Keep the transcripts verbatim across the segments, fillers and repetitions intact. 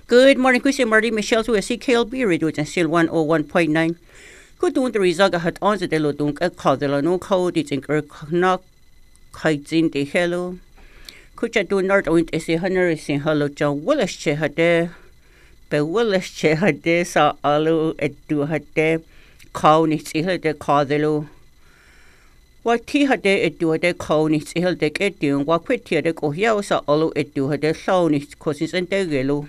Good morning, Chris and Marty Michelle to a C K L B radio and still one oh one point nine. Good doing the result had on the delodunk a codella no code it's in knock kites in the hello. Could you do not oint as a hunter is in hello John Willis che had there, but Willis che had there saw allo at do had there, cow nits ill the codelo. What he had there at do had a cow nits ill the get doing what quit here the go here saw allo at do had a sound nits causes and the yellow.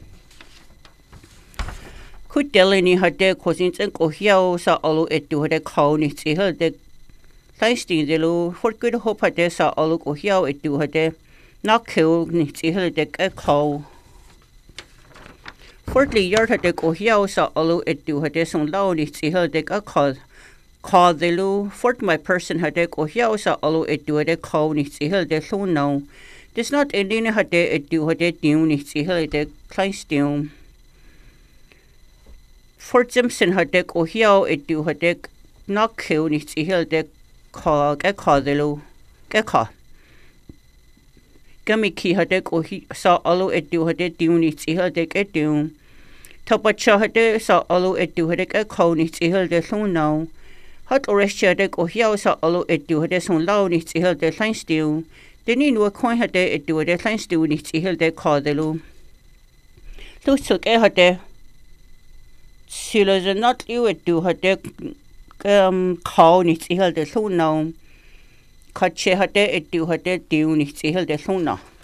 Could Delany had their cousins and go here saw all it do the cow nits ill the Thaisty the low for good hope had there saw all go here it do had not kill nits ill the cow. Fortly yard had the go here saw all it do had some low nits ill the call call the low fort my person had the go here saw all it do the cow nits ill the so now. There's not any had there it do had the dune nits ill the Thaisty. Fort Simpson had deck or here it do had deck not kill nits ill deck call get call the low get call. Gummy key had deck or he saw all it do had it do nits ill deck it do. Topacha had deck saw all it do had deck a call nits ill the so now. Hot or rest deck or here saw all it do had it so low nits ill the line still. Then in what coin had it do the line still nits ill deck call the low. Those took a had there. Silas not you it do had the um cow nits ill the so now. Cut she had it do had it do nits ill the so now.